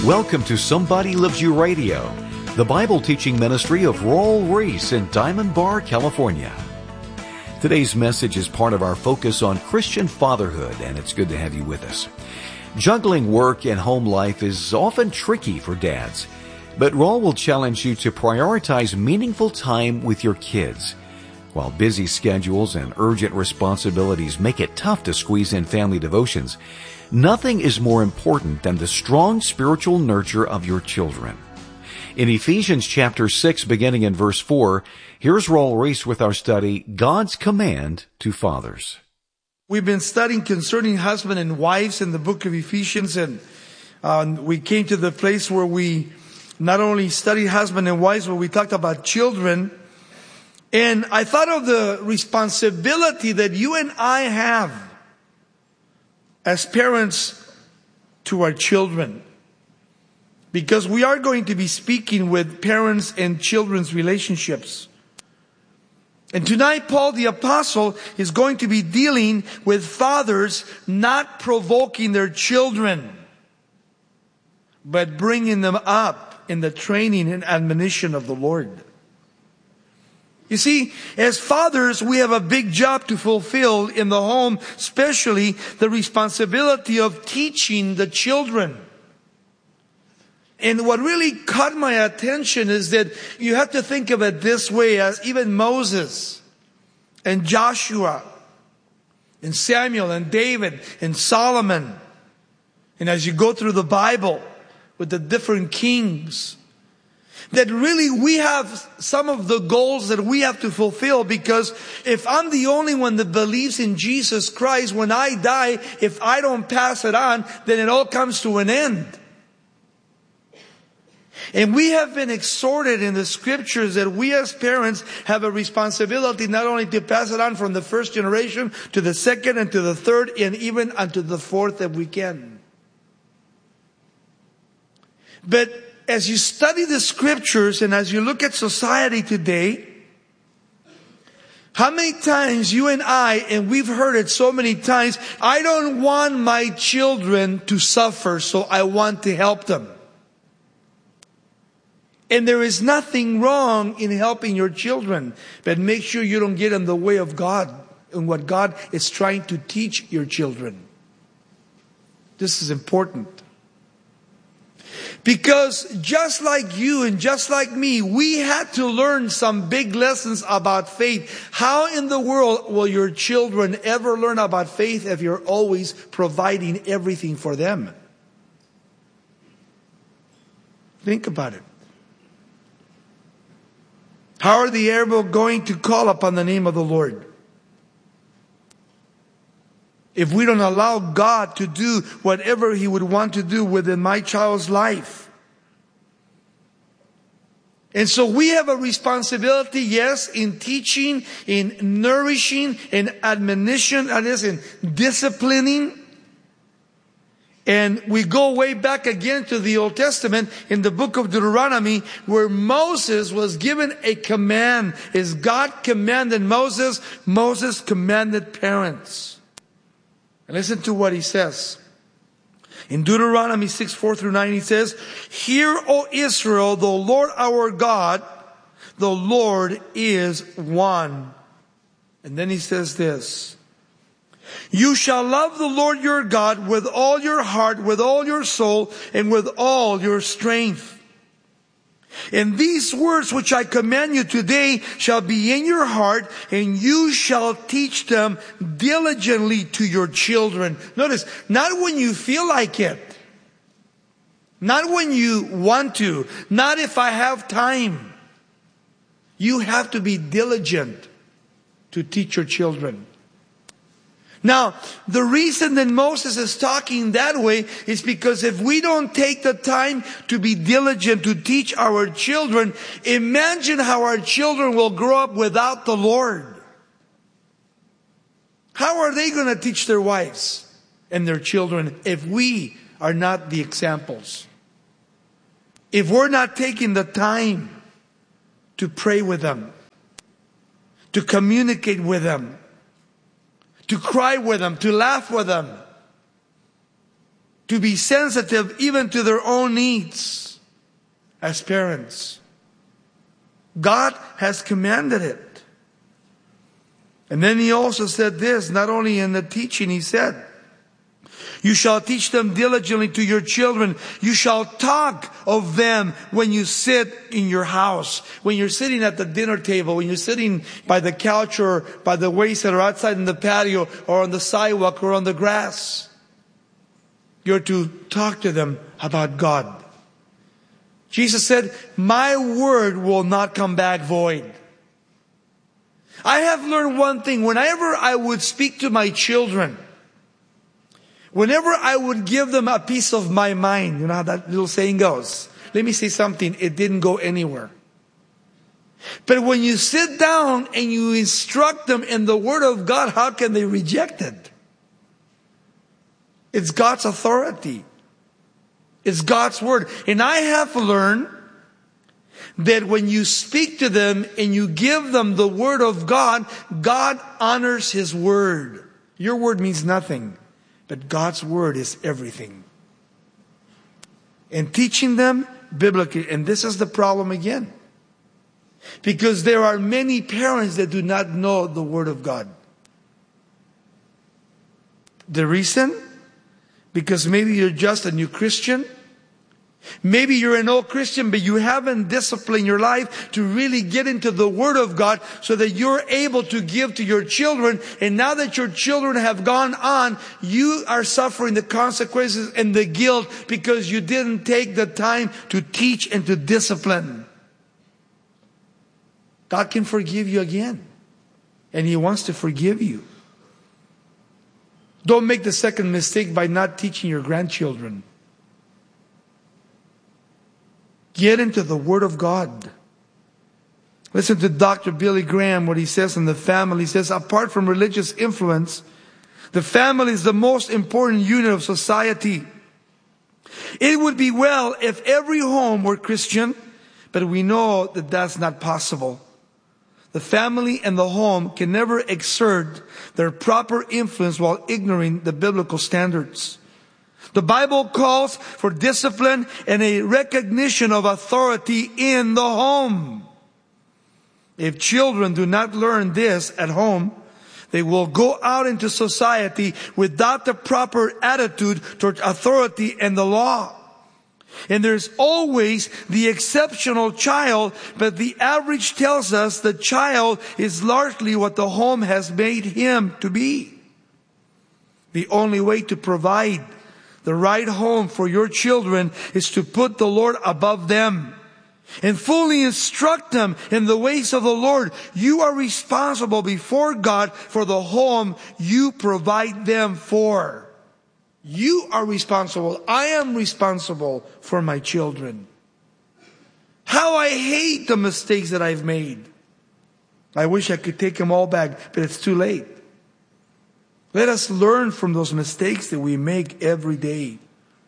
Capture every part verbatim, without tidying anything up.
Welcome to Somebody Loves You Radio, the Bible teaching ministry of Raul Ries in Diamond Bar, California. Today's message is part of our focus on Christian fatherhood, and it's good to have you with us. Juggling work and home life is often tricky for dads, but Raul will challenge you to prioritize meaningful time with your kids. While busy schedules and urgent responsibilities make it tough to squeeze in family devotions, nothing is more important than the strong spiritual nurture of your children. In Ephesians chapter six, beginning in verse four, here's Raul Ries with our study, God's Command to Fathers. We've been studying concerning husband and wives in the book of Ephesians, and uh, we came to the place where we not only studied husband and wives, but we talked about children. And I thought of the responsibility that you and I have as parents to our children. Because we are going to be speaking with parents and children's relationships. And tonight, Paul the Apostle is going to be dealing with fathers not provoking their children, but bringing them up in the training and admonition of the Lord. You see, as fathers, we have a big job to fulfill in the home, especially the responsibility of teaching the children. And what really caught my attention is that you have to think of it this way, as even Moses and Joshua and Samuel and David and Solomon, and as you go through the Bible with the different kings, that really we have some of the goals that we have to fulfill, because if I'm the only one that believes in Jesus Christ, when I die, if I don't pass it on, then it all comes to an end. And we have been exhorted in the scriptures that we as parents have a responsibility not only to pass it on from the first generation to the second and to the third and even unto the fourth if we can. But as you study the scriptures and as you look at society today, how many times you and I, and we've heard it so many times, I don't want my children to suffer, so I want to help them. And there is nothing wrong in helping your children, but make sure you don't get in the way of God and what God is trying to teach your children. This is important. Because just like you and just like me, we had to learn some big lessons about faith. How in the world will your children ever learn about faith if you're always providing everything for them? Think about it. How are they ever going to call upon the name of the Lord if we don't allow God to do whatever He would want to do within my child's life? And so we have a responsibility, yes, in teaching, in nourishing, in admonition, that is, in disciplining. And we go way back again to the Old Testament in the book of Deuteronomy, where Moses was given a command. As God commanded Moses, Moses commanded parents. And listen to what he says. In Deuteronomy six, four through nine, he says, "Hear, O Israel, the Lord our God, the Lord is one." And then he says this, "You shall love the Lord your God with all your heart, with all your soul, and with all your strength. And these words which I command you today shall be in your heart, and you shall teach them diligently to your children." Notice, not when you feel like it. Not when you want to. Not if I have time. You have to be diligent to teach your children. Now, the reason that Moses is talking that way is because if we don't take the time to be diligent to teach our children, imagine how our children will grow up without the Lord. How are they going to teach their wives and their children if we are not the examples? If we're not taking the time to pray with them, to communicate with them, to cry with them, to laugh with them. to be sensitive even to their own needs as parents. God has commanded it. And then he also said this, not only in the teaching, he said, you shall teach them diligently to your children. You shall talk of them when you sit in your house. When you're sitting at the dinner table, when you're sitting by the couch or by the wayside or outside in the patio or on the sidewalk or on the grass. You're to talk to them about God. Jesus said, my word will not come back void. I have learned one thing. Whenever I would speak to my children, whenever I would give them a piece of my mind, you know how that little saying goes. Let me say something, it didn't go anywhere. But when you sit down and you instruct them in the Word of God, how can they reject it? It's God's authority. It's God's Word. And I have learned that when you speak to them and you give them the Word of God, God honors His Word. Your word means nothing. But God's Word is everything. And teaching them biblically. And this is the problem again. Because there are many parents that do not know the Word of God. The reason? Because maybe you're just a new Christian. Maybe you're an old Christian, but you haven't disciplined your life to really get into the Word of God so that you're able to give to your children. And now that your children have gone on, you are suffering the consequences and the guilt because you didn't take the time to teach and to discipline. God can forgive you again. And He wants to forgive you. Don't make the second mistake by not teaching your grandchildren. Get into the Word of God. Listen to Doctor Billy Graham, what he says in the family. He says, apart from religious influence, the family is the most important unit of society. It would be well if every home were Christian, but we know that that's not possible. The family and the home can never exert their proper influence while ignoring the biblical standards. The Bible calls for discipline and a recognition of authority in the home. If children do not learn this at home, they will go out into society without the proper attitude toward authority and the law. And there's always the exceptional child, but the average tells us the child is largely what the home has made him to be. The only way to provide the right home for your children is to put the Lord above them and fully instruct them in the ways of the Lord. You are responsible before God for the home you provide them for. You are responsible. I am responsible for my children. How I hate the mistakes that I've made. I wish I could take them all back, but it's too late. Let us learn from those mistakes that we make every day.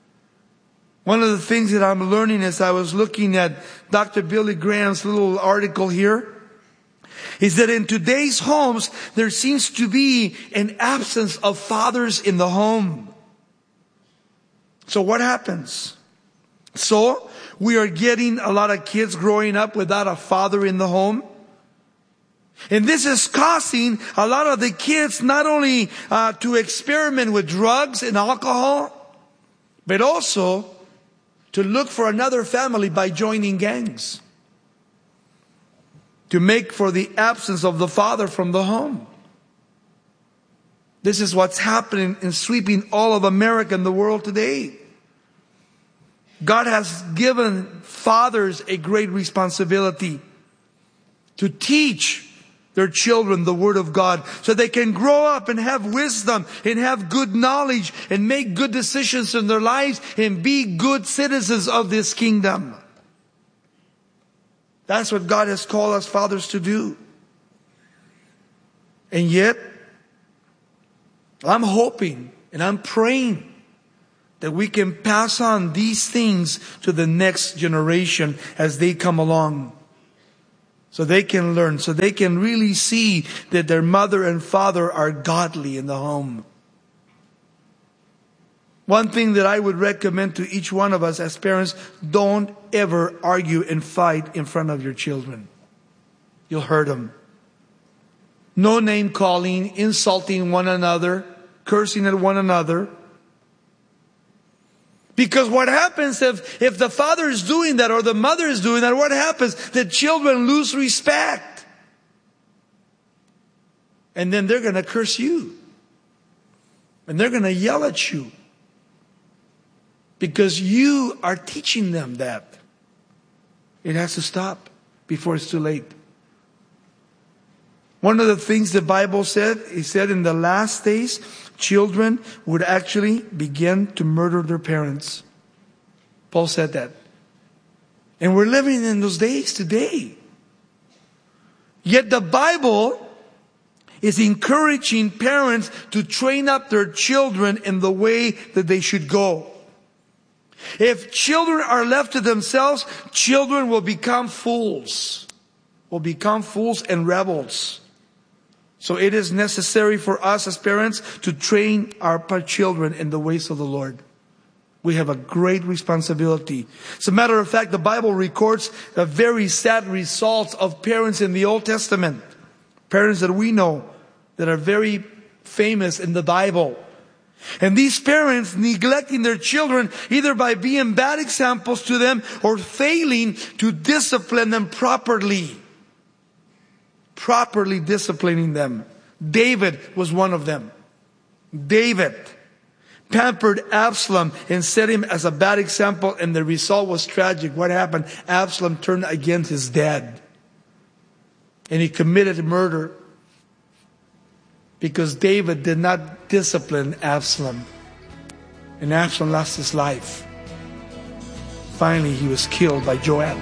One of the things that I'm learning as I was looking at Doctor Billy Graham's little article here is that in today's homes, there seems to be an absence of fathers in the home. So what happens? So we are getting a lot of kids growing up without a father in the home. And this is causing a lot of the kids not only uh, to experiment with drugs and alcohol, but also to look for another family by joining gangs. To make for the absence of the father from the home. This is what's happening and sweeping all of America and the world today. God has given fathers a great responsibility to teach their children the Word of God so they can grow up and have wisdom and have good knowledge and make good decisions in their lives and be good citizens of this kingdom. That's what God has called us fathers to do. And yet, I'm hoping and I'm praying that we can pass on these things to the next generation as they come along. So they can learn, so they can really see that their mother and father are godly in the home. One thing that I would recommend to each one of us as parents, don't ever argue and fight in front of your children. You'll hurt them. No name calling, insulting one another, cursing at one another. Because what happens if, if the father is doing that or the mother is doing that, what happens? The children lose respect. And then they're going to curse you. And they're going to yell at you. Because you are teaching them that. It has to stop before it's too late. One of the things the Bible said, it said in the last days, children would actually begin to murder their parents. Paul said that. And we're living in those days today. Yet the Bible is encouraging parents to train up their children in the way that they should go. If children are left to themselves, children will become fools. Will become fools and rebels. So it is necessary for us as parents to train our children in the ways of the Lord. We have a great responsibility. As a matter of fact, the Bible records the very sad results of parents in the Old Testament. Parents that we know that are very famous in the Bible. And these parents neglecting their children either by being bad examples to them or failing to discipline them properly. Properly disciplining them. David was one of them. David pampered Absalom and set him as a bad example, and the result was tragic. What happened? Absalom turned against his dad. And he committed murder because David did not discipline Absalom. And Absalom lost his life. Finally, he was killed by Joab.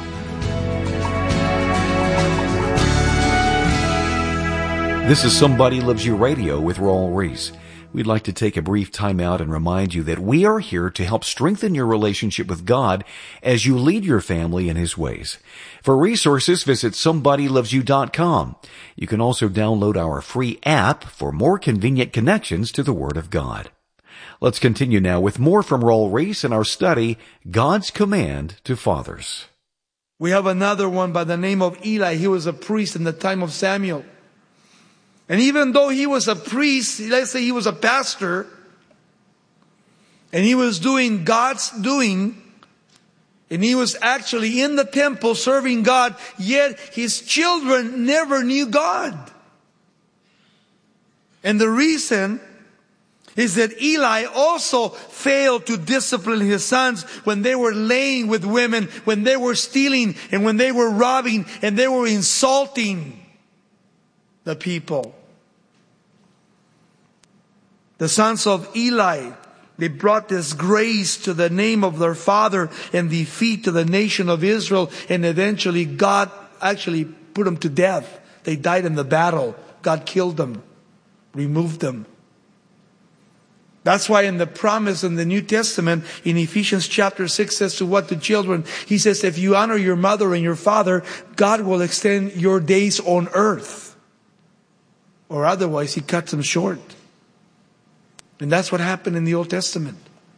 This is Somebody Loves You Radio with Raul Ries. We'd like to take a brief time out and remind you that we are here to help strengthen your relationship with God as you lead your family in His ways. For resources, visit somebody loves you dot com. You can also download our free app for more convenient connections to the Word of God. Let's continue now with more from Raul Ries in our study, God's Command to Fathers. We have another one by the name of Eli. He was a priest in the time of Samuel. And even though he was a priest, let's say he was a pastor, and he was doing God's doing, and he was actually in the temple serving God, yet his children never knew God. And the reason is that Eli also failed to discipline his sons when they were laying with women, when they were stealing, and when they were robbing, and they were insulting the people. The sons of Eli, they brought disgrace to the name of their father and defeat to the nation of Israel. And eventually God actually put them to death. They died in the battle. God killed them, removed them. That's why in the promise in the New Testament, in Ephesians chapter six says to what? To children. He says, if you honor your mother and your father, God will extend your days on earth. Or otherwise, He cuts them short. And that's what happened in the Old Testament.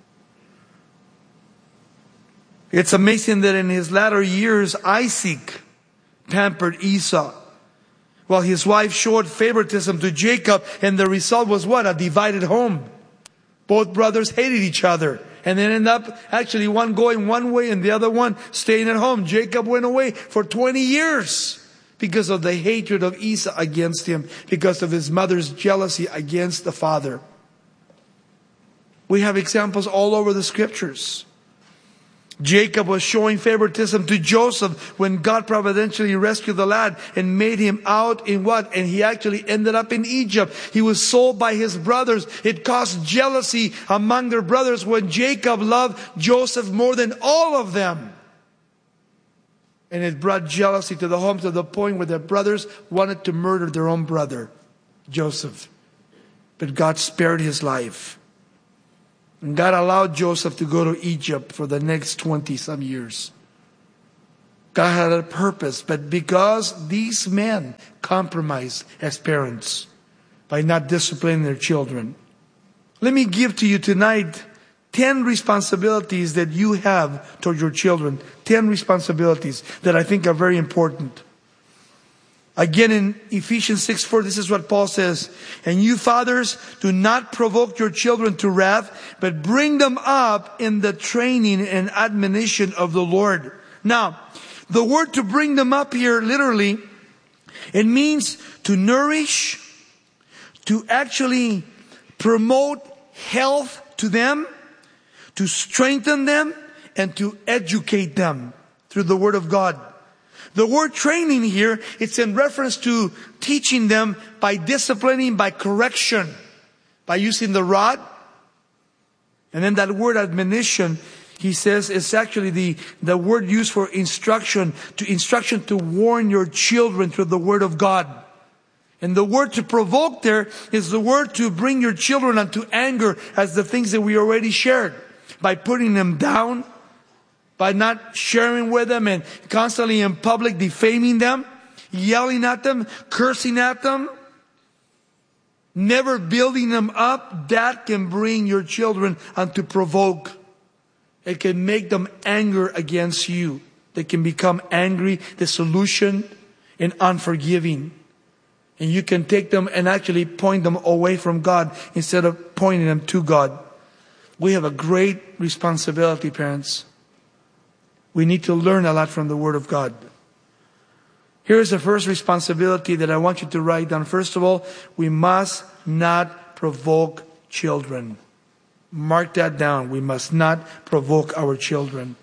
It's amazing that in his latter years, Isaac pampered Esau, while his wife showed favoritism to Jacob, and the result was what? A divided home. Both brothers hated each other, and they ended up actually one going one way and the other one staying at home. Jacob went away for twenty years because of the hatred of Esau against him, because of his mother's jealousy against the father. We have examples all over the scriptures. Jacob was showing favoritism to Joseph when God providentially rescued the lad and made him out in what? And he actually ended up in Egypt. He was sold by his brothers. It caused jealousy among their brothers when Jacob loved Joseph more than all of them. And it brought jealousy to the home to the point where their brothers wanted to murder their own brother, Joseph. But God spared his life. And God allowed Joseph to go to Egypt for the next twenty some years. God had a purpose, but because these men compromised as parents by not disciplining their children. Let me give to you tonight ten responsibilities that you have toward your children. Ten responsibilities that I think are very important. Again, in Ephesians six four, this is what Paul says. And you fathers, do not provoke your children to wrath, but bring them up in the training and admonition of the Lord. Now, the word to bring them up here, literally, it means to nourish, to actually promote health to them, to strengthen them, and to educate them through the Word of God. The word training here, it's in reference to teaching them by disciplining, by correction, by using the rod. And then that word admonition, he says, is actually the, the word used for instruction, to instruction to warn your children through the Word of God. And the word to provoke there is the word to bring your children unto anger, as the things that we already shared. By putting them down, by not sharing with them and constantly in public defaming them, yelling at them, cursing at them, never building them up. That can bring your children unto provoke. It can make them anger against you. They can become angry, disillusioned, and unforgiving. And you can take them and actually point them away from God instead of pointing them to God. We have a great responsibility, parents. We need to learn a lot from the Word of God. Here's the first responsibility that I want you to write down. First of all, we must not provoke children. Mark that down. We must not provoke our children.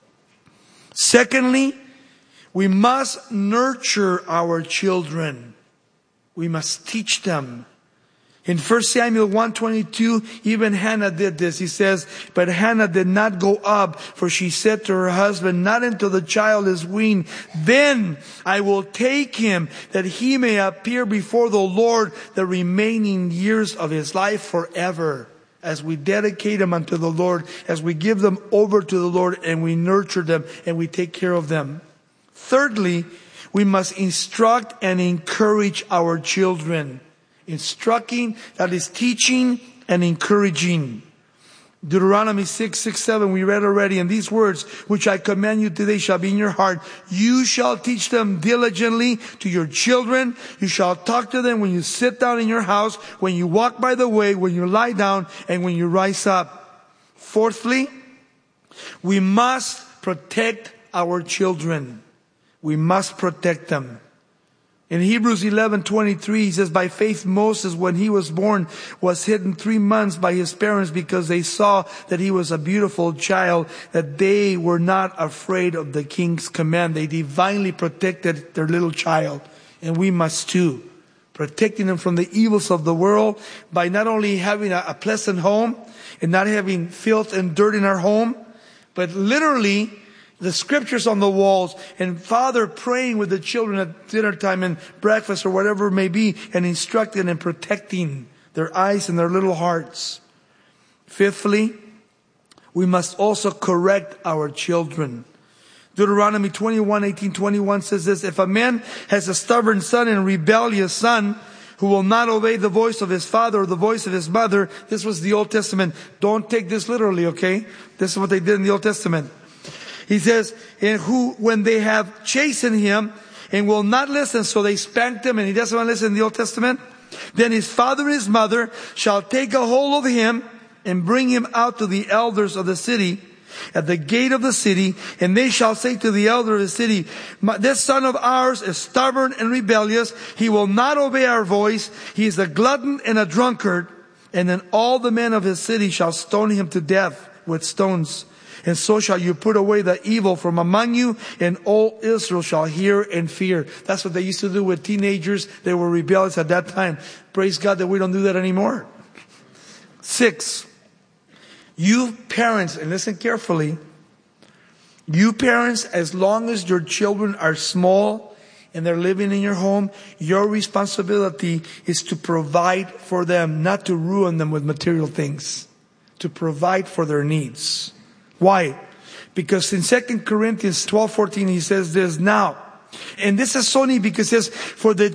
Secondly, we must nurture our children. We must teach them. In First Samuel one twenty-two, even Hannah did this. He says, but Hannah did not go up, for she said to her husband, not until the child is weaned. Then I will take him, that he may appear before the Lord the remaining years of his life forever. As we dedicate them unto the Lord, as we give them over to the Lord, and we nurture them, and we take care of them. Thirdly, we must instruct and encourage our children. Instructing, that is teaching and encouraging. Deuteronomy six, six, seven, we read already. And these words which I command you today shall be in your heart. You shall teach them diligently to your children. You shall talk to them when you sit down in your house, when you walk by the way, when you lie down, and when you rise up. Fourthly, we must protect our children. We must protect them. In Hebrews eleven twenty-three, he says, by faith Moses, when he was born, was hidden three months by his parents because they saw that he was a beautiful child, that they were not afraid of the king's command. They divinely protected their little child. And we must too. Protecting them from the evils of the world by not only having a, a pleasant home and not having filth and dirt in our home, but literally the scriptures on the walls, and father praying with the children at dinner time and breakfast or whatever it may be, and instructing and protecting their eyes and their little hearts. Fifthly, we must also correct our children. Deuteronomy twenty-one, eighteen, twenty-one says this, if a man has a stubborn son and a rebellious son who will not obey the voice of his father or the voice of his mother, this was the Old Testament. Don't take this literally, okay? This is what they did in the Old Testament. He says, and who, when they have chastened him and will not listen, so they spanked him and he doesn't want to listen in the Old Testament, then his father and his mother shall take a hold of him and bring him out to the elders of the city, at the gate of the city, and they shall say to the elder of the city, this son of ours is stubborn and rebellious. He will not obey our voice. He is a glutton and a drunkard. And then all the men of his city shall stone him to death with stones. And so shall you put away the evil from among you, and all Israel shall hear and fear. That's what they used to do with teenagers. They were rebellious at that time. Praise God that we don't do that anymore. Six, you parents, and listen carefully, you parents, as long as your children are small and they're living in your home, your responsibility is to provide for them, not to ruin them with material things. To provide for their needs. Why? Because in Second Corinthians twelve fourteen he says this now. And this is so neat because it says, for the